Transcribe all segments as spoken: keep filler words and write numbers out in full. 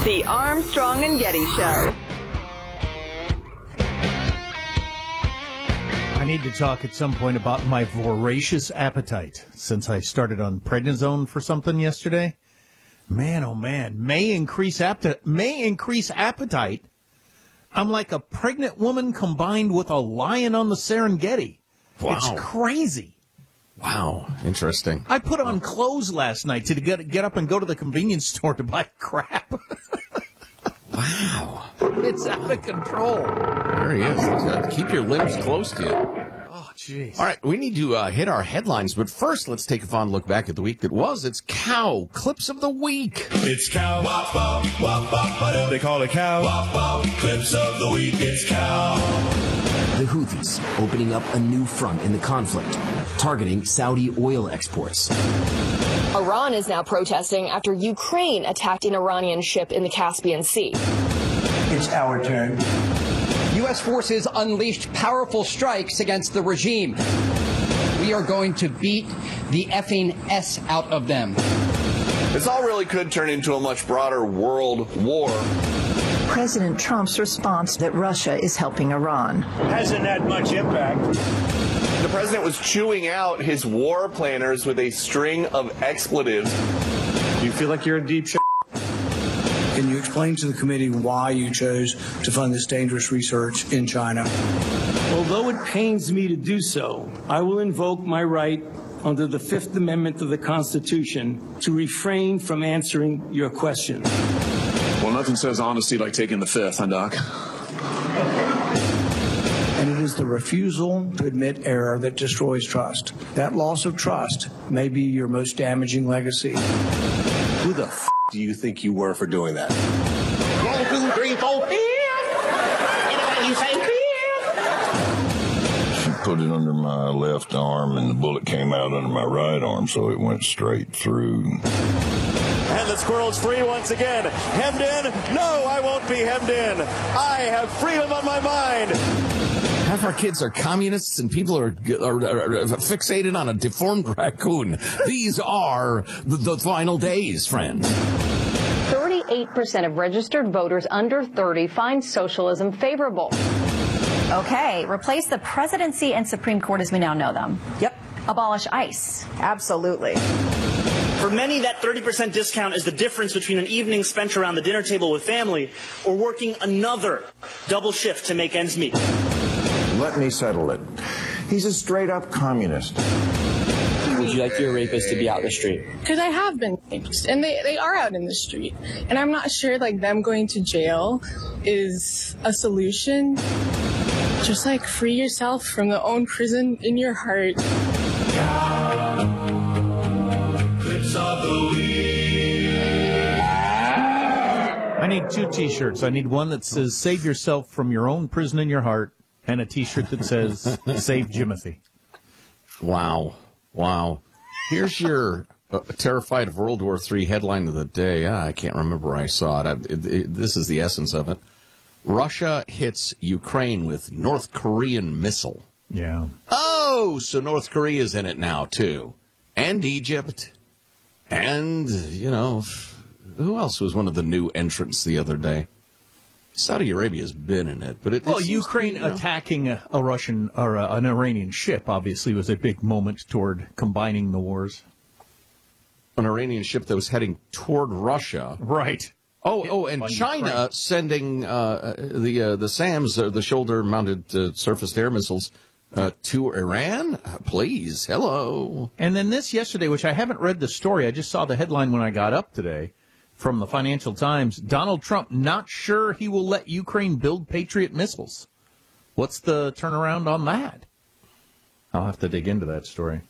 The Armstrong and Getty Show. I need to talk at some point about my voracious appetite since I started on prednisone for something yesterday. Man, oh man, may increase appetite. May increase appetite. I'm like a pregnant woman combined with a lion on the Serengeti. Wow. It's crazy. Wow, interesting. I put on clothes last night to get get up and go to the convenience store to buy crap. Wow. It's out of control. There he is. Keep your limbs close to you. Oh, jeez. All right, we need to uh, hit our headlines, but first, let's take a fond look back at the week that was. It's Cow Clips of the Week. It's Cow. Wop, wop, wop, wop, they call it Cow. Wop, wop, Clips of the Week. It's Cow. The Houthis opening up a new front in the conflict, targeting Saudi oil exports. Iran is now protesting after Ukraine attacked an Iranian ship in the Caspian Sea. It's our turn. U S forces unleashed powerful strikes against the regime. We are going to beat the effing S out of them. This all really could turn into a much broader world war. President Trump's response that Russia is helping Iran hasn't had much impact. The president was chewing out his war planners with a string of expletives. Do you feel like you're in deep shit? Can you explain to the committee why you chose to fund this dangerous research in China? Although it pains me to do so, I will invoke my right under the Fifth Amendment of the Constitution to refrain from answering your question. Well, nothing says honesty like taking the fifth, huh, Doc? And it is the refusal to admit error that destroys trust. That loss of trust may be your most damaging legacy. Who the f*** do you think you were for doing that? One, two, three, four, five. You say five. She put it under my left arm, and the bullet came out under my right arm, so it went straight through. And the squirrel's free once again. Hemmed in? No, I won't be hemmed in. I have freedom on my mind. Half our kids are communists and people are, are, are fixated on a deformed raccoon. These are the, the final days, friends. thirty-eight percent of registered voters under thirty find socialism favorable. Okay, replace the presidency and Supreme Court as we now know them. Yep. Abolish ICE. Absolutely. For many, that thirty percent discount is the difference between an evening spent around the dinner table with family or working another double shift to make ends meet. Let me settle it. He's a straight-up communist. Would you like your rapist to be out in the street? Because I have been raped, and they, they are out in the street. And I'm not sure, like, them going to jail is a solution. Just, like, free yourself from the own prison in your heart. I need two T-shirts. I need one that says, save yourself from your own prison in your heart, and a T-shirt that says, save Jimothy. Wow. Wow. Here's your uh, terrified of World War Three headline of the day. Ah, I can't remember where I saw it. I, it, it. This is the essence of it. Russia hits Ukraine with North Korean missile. Yeah. Oh, so North Korea's in it now, too. And Egypt. And, you know, who else was one of the new entrants the other day? Saudi Arabia's been in it, but it. Well, it Ukraine you know. attacking a, a Russian or a, an Iranian ship obviously was a big moment toward combining the wars. An Iranian ship that was heading toward Russia, right? Oh, oh, and China Ukraine. sending uh, the uh, the SAMs, uh, the shoulder-mounted uh, surface-to-air missiles, uh, to Iran. Uh, please, hello. And then this yesterday, which I haven't read the story, I just saw the headline when I got up today. From the Financial Times, Donald Trump not sure he will let Ukraine build Patriot missiles. What's the turnaround on that? I'll have to dig into that story.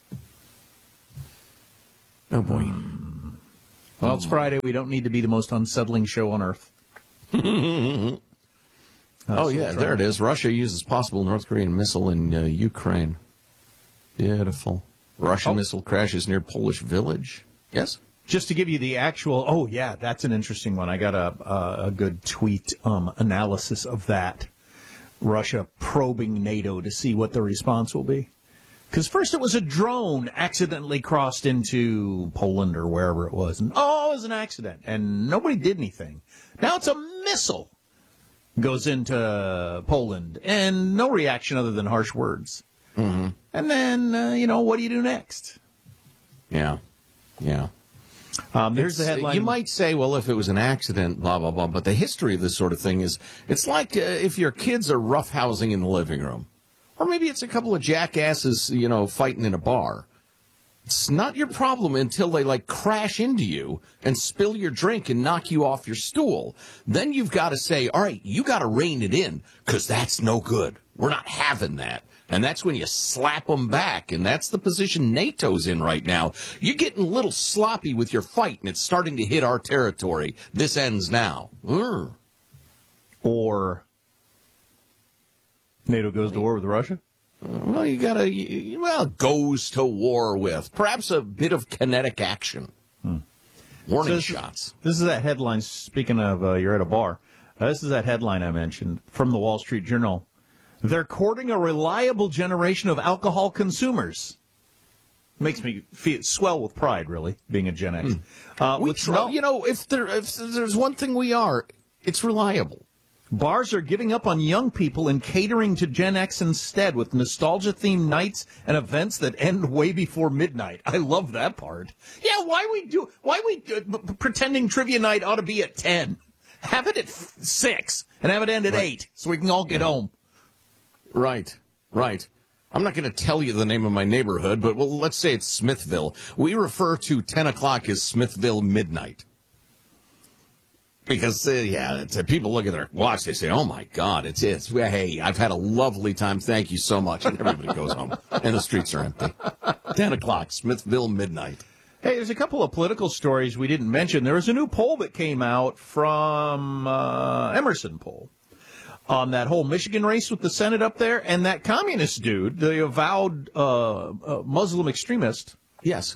Oh, boy. Hmm. Well, it's Friday. We don't need to be the most unsettling show on earth. oh, yeah, there it is. Russia uses possible North Korean missile in uh, Ukraine. Beautiful. Russian oh. missile crashes near Polish village. Yes? Just to give you the actual, oh, yeah, that's an interesting one. I got a a, a good tweet um, analysis of that. Russia probing NATO to see what the response will be. Because first it was a drone accidentally crossed into Poland or wherever it was. And, oh, it was an accident. And nobody did anything. Now it's a missile goes into Poland. And no reaction other than harsh words. Mm-hmm. And then, uh, you know, what do you do next? Yeah. Yeah. Um, there's It's, the headline. You might say, well, if it was an accident, blah, blah, blah. But the history of this sort of thing is, it's like uh, if your kids are roughhousing in the living room. Or maybe it's a couple of jackasses, you know, fighting in a bar. It's not your problem until they, like, crash into you and spill your drink and knock you off your stool. Then you've got to say, all right, you got to rein it in, because that's no good. We're not having that. And that's when you slap them back, and that's the position NATO's in right now. You're getting a little sloppy with your fight, and it's starting to hit our territory. This ends now. Urgh. Or NATO goes to war with Russia? Well, you got to, well, goes to war with. Perhaps a bit of kinetic action. Hmm. Warning so this shots. Is, this is that headline, speaking of uh, you're at a bar. Uh, this is that headline I mentioned from the Wall Street Journal. They're courting a reliable generation of alcohol consumers. Makes me feel swell with pride, really, being a Gen X. Hmm. Uh, we with try, no, you know, if, there, if there's one thing we are, it's reliable. Bars are giving up on young people and catering to Gen X instead with nostalgia-themed nights and events that end way before midnight. I love that part. Yeah, why we do? Why we uh, b- pretending trivia night ought to be at ten? Have it at f- six and have it end at Right. eight, so we can all get Yeah. home. Right, right. I'm not going to tell you the name of my neighborhood, but well, let's say it's Smithville. We refer to ten o'clock as Smithville midnight. Because, uh, yeah, it's, uh, people look at their watch, they say, oh, my God, it's, it's, hey, I've had a lovely time, thank you so much. And everybody goes home, and the streets are empty. ten o'clock, Smithville midnight. Hey, there's a couple of political stories we didn't mention. There was a new poll that came out from uh, Emerson poll on that whole Michigan race with the Senate up there, and that communist dude, the avowed uh, uh, Muslim extremist. Yes.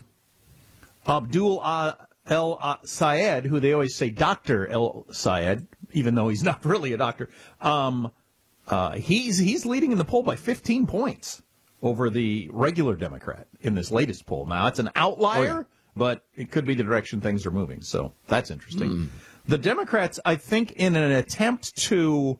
Abdul uh, El uh, Sayed, who they always say Doctor El Sayed, even though he's not really a doctor. Um, uh, he's he's leading in the poll by fifteen points over the regular Democrat in this latest poll. Now, it's an outlier, Oh, yeah. but it could be the direction things are moving. So that's interesting. Mm. The Democrats, I think, in an attempt to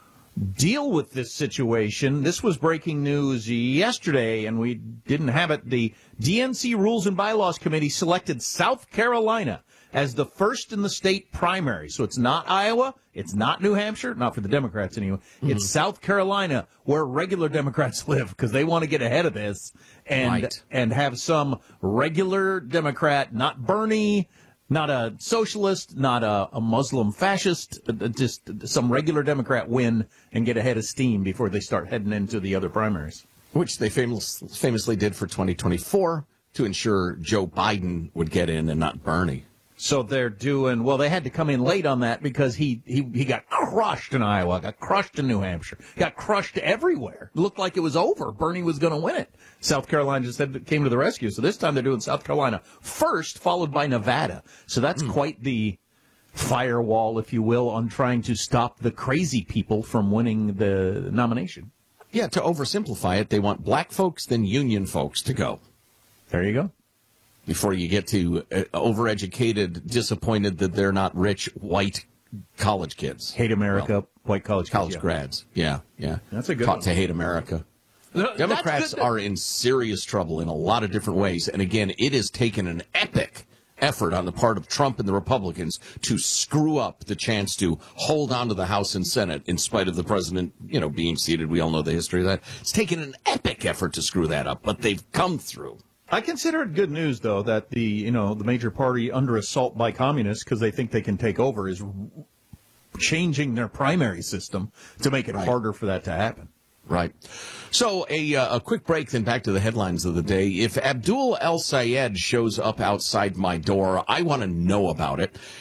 deal with this situation, this was breaking news yesterday, and we didn't have it. The D N C Rules and Bylaws Committee selected South Carolina as the first in the state primary. So it's not Iowa, it's not New Hampshire, not for the Democrats anyway. Mm-hmm. It's South Carolina, where regular Democrats live, because they want to get ahead of this and Right. and have some regular Democrat, not Bernie, not a socialist, not a, a Muslim fascist, uh, just some regular Democrat win and get ahead of steam before they start heading into the other primaries. Which they famous, famously did for twenty twenty-four to ensure Joe Biden would get in and not Bernie. So they're doing, well, they had to come in late on that because he, he, he got crushed in Iowa, got crushed in New Hampshire, got crushed everywhere. It looked like it was over. Bernie was going to win it. South Carolina just said, came to the rescue. So this time they're doing South Carolina first, followed by Nevada. So that's quite the firewall, if you will, on trying to stop the crazy people from winning the nomination. Yeah, to oversimplify it, they want black folks, then union folks to go. There you go. Before you get to uh, overeducated, disappointed that they're not rich, white college kids. Hate America, well, white college kids. College yeah. grads. Yeah, yeah. That's a good Taught one. to hate America. That's Democrats good. are in serious trouble in a lot of different ways. And again, it has taken an epic effort on the part of Trump and the Republicans to screw up the chance to hold on to the House and Senate in spite of the president, you know, being seated. We all know the history of that. It's taken an epic effort to screw that up, but they've come through. I consider it good news, though, that the you know the major party under assault by communists because they think they can take over is changing their primary system to make it Right. harder for that to happen. Right. So a uh, a quick break, then back to the headlines of the day. If Abdul El Sayed shows up outside my door, I want to know about it.